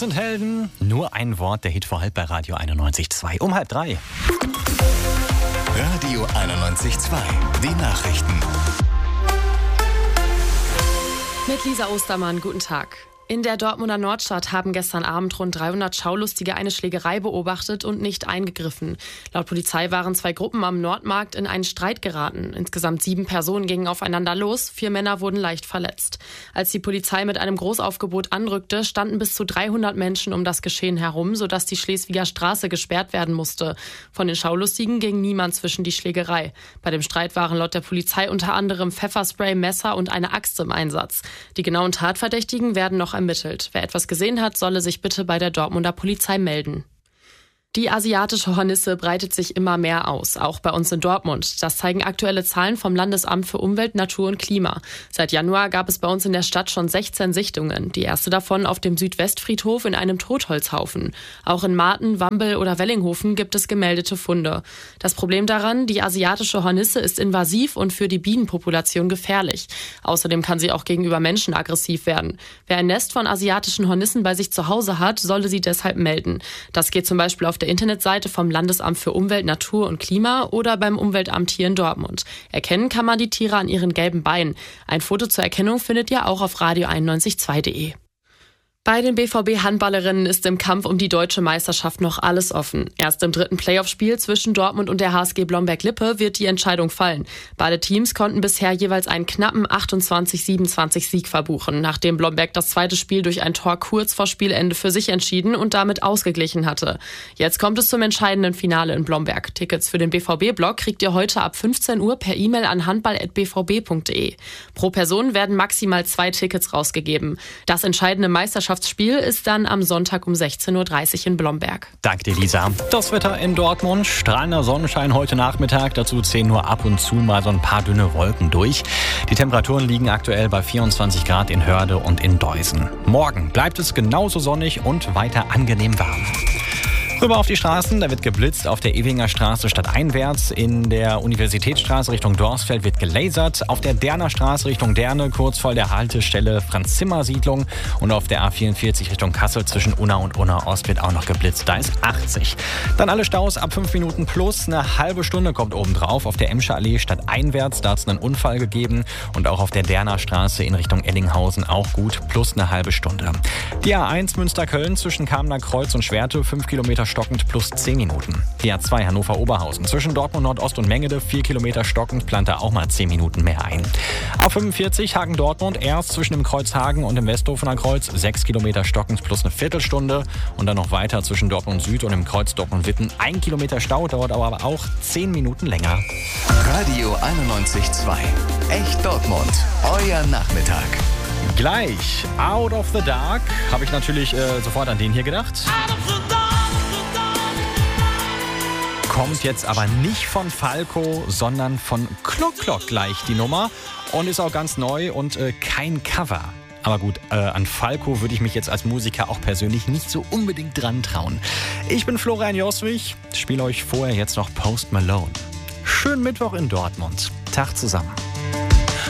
sind Helden. Nur ein Wort, der Hit vor halb bei Radio 91.2 um 2:30. Radio 91.2, die Nachrichten. Mit Lisa Ostermann, guten Tag. In der Dortmunder Nordstadt haben gestern Abend rund 300 Schaulustige eine Schlägerei beobachtet und nicht eingegriffen. Laut Polizei waren 2 Gruppen am Nordmarkt in einen Streit geraten. Insgesamt 7 Personen gingen aufeinander los, 4 Männer wurden leicht verletzt. Als die Polizei mit einem Großaufgebot anrückte, standen bis zu 300 Menschen um das Geschehen herum, sodass die Schleswiger Straße gesperrt werden musste. Von den Schaulustigen ging niemand zwischen die Schlägerei. Bei dem Streit waren laut der Polizei unter anderem Pfefferspray, Messer und eine Axt im Einsatz. Die genauen Tatverdächtigen werden noch ermittelt. Wer etwas gesehen hat, solle sich bitte bei der Dortmunder Polizei melden. Die asiatische Hornisse breitet sich immer mehr aus, auch bei uns in Dortmund. Das zeigen aktuelle Zahlen vom Landesamt für Umwelt, Natur und Klima. Seit Januar gab es bei uns in der Stadt schon 16 Sichtungen. Die erste davon auf dem Südwestfriedhof in einem Totholzhaufen. Auch in Marten, Wambel oder Wellinghofen gibt es gemeldete Funde. Das Problem daran, die asiatische Hornisse ist invasiv und für die Bienenpopulation gefährlich. Außerdem kann sie auch gegenüber Menschen aggressiv werden. Wer ein Nest von asiatischen Hornissen bei sich zu Hause hat, solle sie deshalb melden. Das geht zum Beispiel auf der Internetseite vom Landesamt für Umwelt, Natur und Klima oder beim Umweltamt hier in Dortmund. Erkennen kann man die Tiere an ihren gelben Beinen. Ein Foto zur Erkennung findet ihr auch auf radio912.de. Bei den BVB-Handballerinnen ist im Kampf um die deutsche Meisterschaft noch alles offen. Erst im 3. Playoff-Spiel zwischen Dortmund und der HSG Blomberg-Lippe wird die Entscheidung fallen. Beide Teams konnten bisher jeweils einen knappen 28-27 Sieg verbuchen, nachdem Blomberg das zweite Spiel durch ein Tor kurz vor Spielende für sich entschieden und damit ausgeglichen hatte. Jetzt kommt es zum entscheidenden Finale in Blomberg. Tickets für den BVB-Block kriegt ihr heute ab 15 Uhr per E-Mail an handball@bvb.de. Pro Person werden maximal 2 Tickets rausgegeben. Das entscheidende Meisterschaftsspiel ist dann am Sonntag um 16:30 Uhr in Blomberg. Danke dir, Lisa. Das Wetter in Dortmund. Strahlender Sonnenschein heute Nachmittag. Dazu ziehen nur ab und zu mal so ein paar dünne Wolken durch. Die Temperaturen liegen aktuell bei 24 Grad in Hörde und in Deusen. Morgen bleibt es genauso sonnig und weiter angenehm warm. Rüber auf die Straßen, da wird geblitzt auf der Ewinger Straße stadteinwärts. In der Universitätsstraße Richtung Dorsfeld wird gelasert. Auf der Derner Straße Richtung Derne, kurz vor der Haltestelle Franz-Zimmer-Siedlung. Und auf der A44 Richtung Kassel zwischen Unna und Unna Ost wird auch noch geblitzt. Da ist 80. Dann alle Staus ab 5 Minuten plus. Eine halbe Stunde kommt obendrauf. Auf der Emscher Allee stadteinwärts, da hat es einen Unfall gegeben. Und auch auf der Derner Straße in Richtung Ellinghausen auch gut, plus eine halbe Stunde. Die A1 Münster-Köln zwischen Kamener Kreuz und Schwerte, 5 Kilometer stockend plus 10 Minuten. Die A2 Hannover-Oberhausen zwischen Dortmund Nordost und Mengede 4 Kilometer stockend, plant da auch mal 10 Minuten mehr ein. A45 Hagen-Dortmund erst zwischen dem Kreuz Hagen und dem Westhofener Kreuz 6 Kilometer stockend plus eine Viertelstunde und dann noch weiter zwischen Dortmund Süd und dem Kreuz Dortmund-Witten 1 Kilometer Stau, dauert aber auch 10 Minuten länger. Radio 91.2, echt Dortmund, euer Nachmittag. Gleich, Out of the Dark, habe ich natürlich sofort an den hier gedacht. Kommt jetzt aber nicht von Falco, sondern von Klock Klock gleich die Nummer und ist auch ganz neu und kein Cover. Aber gut, an Falco würde ich mich jetzt als Musiker auch persönlich nicht so unbedingt dran trauen. Ich bin Florian Joswig, spiele euch vorher jetzt noch Post Malone. Schönen Mittwoch in Dortmund. Tag zusammen.